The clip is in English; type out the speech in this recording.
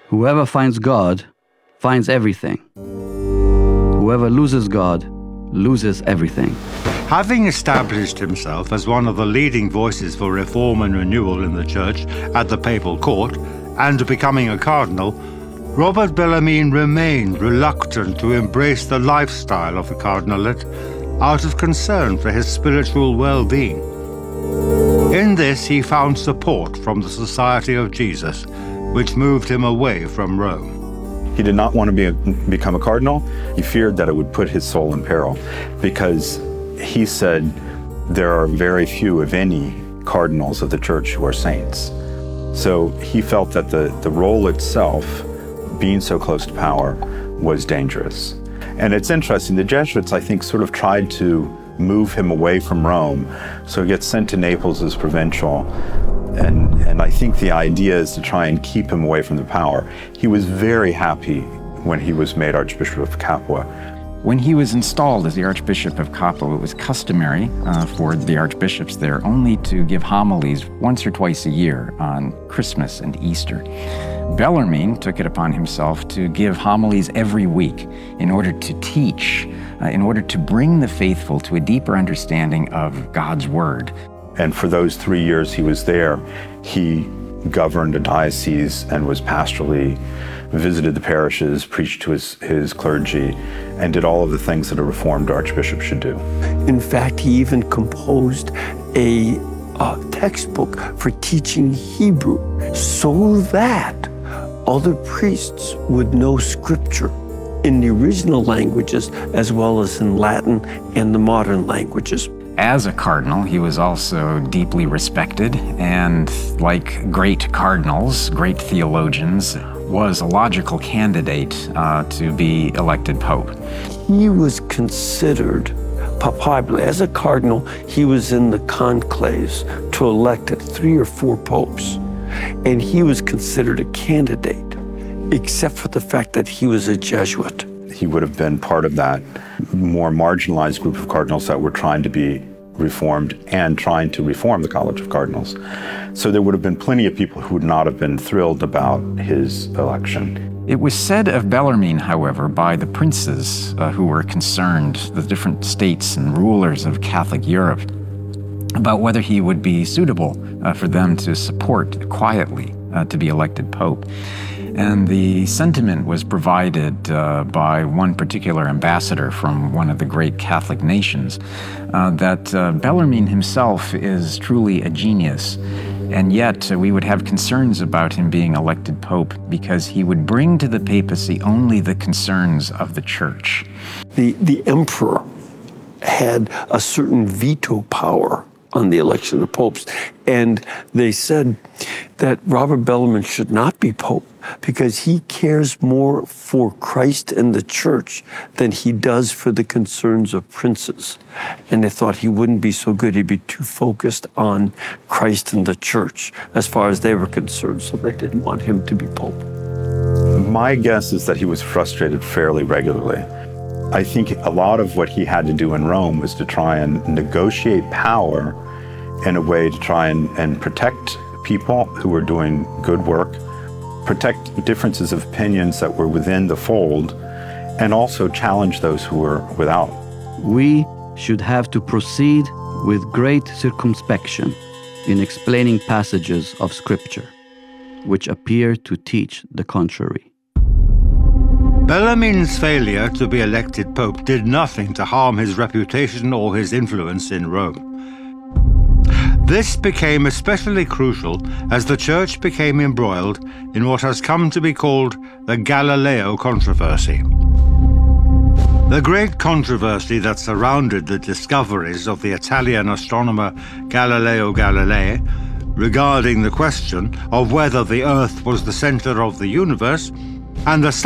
Whoever finds God finds everything. Whoever loses God loses everything. Having established himself as one of the leading voices for reform and renewal in the church at the papal court, and becoming a cardinal, Robert Bellarmine remained reluctant to embrace the lifestyle of the cardinalate out of concern for his spiritual well-being. In this, he found support from the Society of Jesus, which moved him away from Rome. He did not want to become a cardinal. He feared that it would put his soul in peril because he said there are very few, if any, cardinals of the church who are saints. So he felt that the role itself, being so close to power, was dangerous. And it's interesting, the Jesuits, I think, sort of tried to move him away from Rome. So he gets sent to Naples as provincial. And I think the idea is to try and keep him away from the power. He was very happy when he was made Archbishop of Capua. When he was installed as the Archbishop of Capua, it was customary for the archbishops there only to give homilies once or twice a year on Christmas and Easter. Bellarmine took it upon himself to give homilies every week in order to teach, in order to bring the faithful to a deeper understanding of God's Word. And for those 3 years he was there, he governed a diocese and was pastorally, visited the parishes, preached to his clergy, and did all of the things that a Reformed archbishop should do. In fact, he even composed a textbook for teaching Hebrew so that other priests would know Scripture in the original languages as well as in Latin and the modern languages. As a cardinal, he was also deeply respected, and like great cardinals, great theologians, was a logical candidate to be elected pope. He was considered papabile. As a cardinal, he was in the conclaves to elect 3 or 4 popes, and he was considered a candidate, except for the fact that he was a Jesuit. He would have been part of that more marginalized group of cardinals that were trying to be reformed and trying to reform the College of Cardinals. So there would have been plenty of people who would not have been thrilled about his election. It was said of Bellarmine, however, by the princes who were concerned, the different states and rulers of Catholic Europe, about whether he would be suitable for them to support quietly to be elected pope. And the sentiment was provided by one particular ambassador from one of the great Catholic nations that Bellarmine himself is truly a genius. And yet we would have concerns about him being elected pope because he would bring to the papacy only the concerns of the church. The emperor had a certain veto power on the election of popes. And they said that Robert Bellarmine should not be pope because he cares more for Christ and the church than he does for the concerns of princes. And they thought he wouldn't be so good. He'd be too focused on Christ and the church as far as they were concerned. So they didn't want him to be pope. My guess is that he was frustrated fairly regularly. I think a lot of what he had to do in Rome was to try and negotiate power in a way to try and protect people who were doing good work, protect differences of opinions that were within the fold, and also challenge those who were without. We should have to proceed with great circumspection in explaining passages of Scripture, which appear to teach the contrary. Bellarmine's failure to be elected pope did nothing to harm his reputation or his influence in Rome. This became especially crucial as the Church became embroiled in what has come to be called the Galileo controversy. The great controversy that surrounded the discoveries of the Italian astronomer Galileo Galilei regarding the question of whether the Earth was the center of the universe and the